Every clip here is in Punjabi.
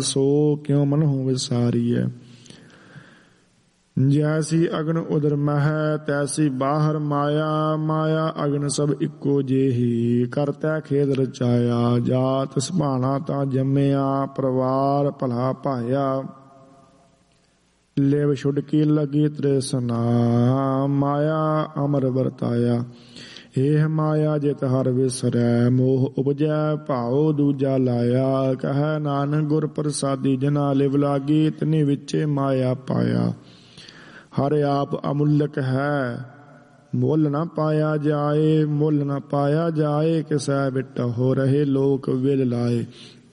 ਸੋ ਕਿਉ ਮਨਹੁ ਵਿਸਾਰੀਐ। ਜੈਸੀ ਅਗਨ ਉਦਰ ਮਹਿ ਤੈਸੀ ਬਾਹਰ ਮਾਇਆ, ਮਾਇਆ ਅਗਨ ਸਭ ਇੱਕੋ ਜਿਹੀ ਕਰਤੈ ਖੇਦ ਰਚਾਇਆ। ਜਾਤ ਸੁਭਾਣਾ ਤਾਂ ਜੰਮਿਆ ਪਰਿਵਾਰ ਭਲਾ ਭਾਇਆ, ਲਿਵ ਛੁਡਕੀ ਲਗੀ ਤ੍ਰਿਸ਼ਨਾ ਮਾਇਆ ਅਮਰ ਵਰਤਾਇਆ। ਏਹ ਮਾਇਆ ਜਿਤ ਹਰ ਵਿਸਰੈ ਮੋਹ ਉਪਜੈ ਭਾਉ ਦੂਜਾ ਲਾਇਆ। ਕਹੈ ਨਾਨਕ ਗੁਰ ਪ੍ਰਸਾਦੀ ਜਨਾ ਲਿਵ ਲਾਗੀ ਤਿਨੀ ਵਿਚੇ ਮਾਇਆ ਪਾਇਆ। ਹਰ ਆਪ ਅਮੁੱਲਕ ਹੈ ਮੁੱਲ ਨਾ ਪਾਇਆ ਜਾਏ, ਮੁੱਲ ਨਾ ਪਾਇਆ ਜਾਏ ਕਿਸੈ ਬਿਟ ਹੋ ਰਹੇ ਲੋਕ ਵਿਲ ਲਾਏ।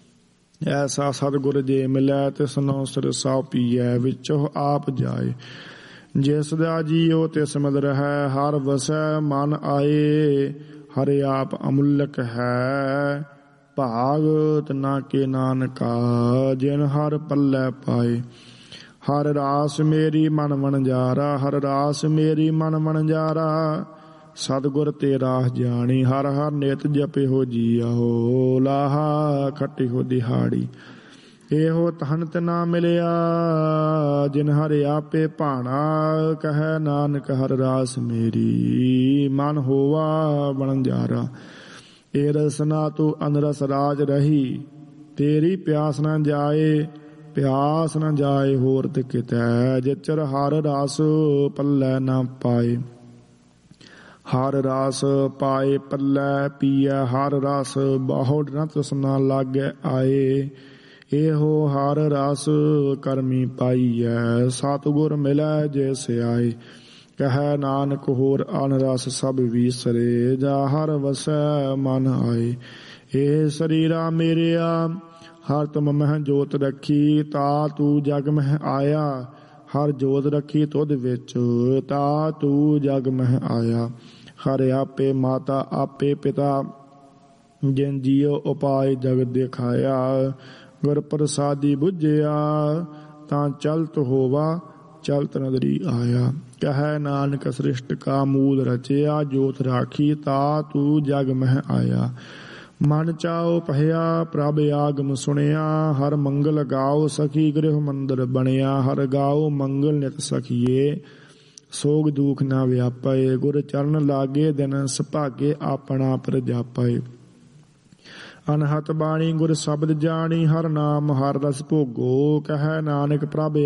ਐਸਾ ਸਤਿਗੁਰ ਜੇ ਮਿਲੈ ਤਿਸਨੋ ਸਿਰਸਾ ਪੀਐ ਵਿੱਚੋ ਆਪ ਜਾਏ। ਜਿਸ ਦਾ ਜੀਉ ਤਿਸ ਮਦ ਰਹੈ ਹਰ ਵਸੈ ਮਨ ਆਏ। ਹਰ ਆਪ ਅਮੁੱਲਕ ਹੈ ਭਾਗ ਤਨਾ ਕੇ ਨਾਨਕਾ ਜਿਨ ਹਰ ਪੱਲੇ ਪਾਏ। ਹਰ ਰਾਸ ਮੇਰੀ ਮਨ ਵਣਜਾਰਾ, ਹਰ ਰਾਸ ਮੇਰੀ ਮਨ ਵਣਜਾਰਾ। ਸਤਿਗੁਰ ਤੇ ਰਾਹ ਜਾਣੀ ਹਰ ਹਰ ਨਿਤ ਜਪਿਓ ਜੀਓ ਲਾਹਾ ਖਟਿਓ ਦਿਹਾੜੀ। ਇਹੋ ਤਹਨ ਨਾ ਮਿਲਿਆ ਜਿਨ ਹਰ ਆਪੇ ਭਾਣਾ। ਕਹੈ ਨਾਨਕ ਹਰ ਰਾਸ ਮੇਰੀ ਮਨ ਹੋਵਾ ਵਣਜਾਰਾ। ਏ ਰਸਨਾ ਤੂੰ ਅਨਰਸ ਰਾਜ ਰਹੀ, ਤੇਰੀ ਪਿਆਸ ਨਾ ਜਾਏ, ਪਿਆਸ ਨਾ ਜਾਏ ਹੋਰ ਤੇ ਕਿਤੈ। ਜਿਚਰ ਹਰ ਰਾਸ ਪੱਲੇ ਨਾ ਪਾਏ, ਹਰ ਰਾਸ ਪਾਏ ਪੱਲੇ ਪੀਐ। ਹਰ ਰਾਸ ਬਾਹੁੜ ਨਾ ਤ੍ਰਿਸ਼ਨਾ ਲਾਗੈ ਆਏ। ਇਹੋ ਹਰ ਰਾਸ ਕਰਮੀ ਪਾਈਐ, ਸਤਿਗੁਰ ਮਿਲੈ ਜੇ ਸਿਆਏ। ਕਹੈ ਨਾਨਕ ਹੋਰ ਅਨ ਰਸ ਸਭ ਵੀਸਰੇ, ਜਾ ਹਰ ਵਸੈ ਮਨ ਆਏ। ਇਹ ਸਰੀਰਾ ਮੇਰਿਆ ਹਰ ਤੁਮ ਮਹਿ ਜੋਤ ਰੱਖੀ, ਤਾ ਤੂੰ ਜਗ ਮਹਿ ਆਇਆ। ਹਰ ਜੋਤ ਰੱਖੀ ਤੁਧ ਵਿੱਚ, ਤਾ ਤੂੰ ਜਗ ਮਹਿ ਆਇਆ। ਹਰ ਆਪੇ ਮਾਤਾ ਆਪੇ ਪਿਤਾ, ਜਿਨ ਜੀਉ ਉਪਾਇ ਜਗਤ ਦਿਖਾਇਆ। ਗੁਰ ਪ੍ਰਸਾਦੀ ਬੁਝਿਆ, ਤਾਂ ਚਲਤ ਹੋਵਾ ਚਲਤ ਨਦਰੀ ਆਇਆ। ਕਹੈ ਨਾਨਕ ਸ੍ਰਿਸ਼ਟ ਕਾ ਮੂਲ ਰਚਿਆ, ਜੋਤ ਰਾਖੀ ਤਾ ਤੂੰ ਜਗ ਮਹਿ ਆਇਆ। ਮਨ ਚਾਉ ਪਹਿਆ ਪ੍ਰਭ ਆਗਮ ਸੁਣਿਆ, ਹਰ ਮੰਗਲ ਗਾਓ ਸਖੀ ਗ੍ਰਹਿ ਮੰਦਰ ਬਣਿਆ। ਹਰ ਗਾਓ ਮੰਗਲ ਨਿਤ ਸਖੀਏ, ਸੋਗ ਦੁਖ ਨਾ ਵਿਆਪੇ। ਗੁਰ ਚਰਨ ਲਾਗੇ ਦਿਨ ਸੁਭਾਗੇ, ਆਪਣਾ ਪ੍ਰਜਾਪੇ। ਅਨਹਤ ਬਾਣੀ ਗੁਰ ਸ਼ਬਦ ਜਾਣੀ, ਹਰ ਨਾਮ ਹਰ ਰਸ ਭੋਗੋ। ਕਹੈ ਨਾਨਕ ਪ੍ਰਭ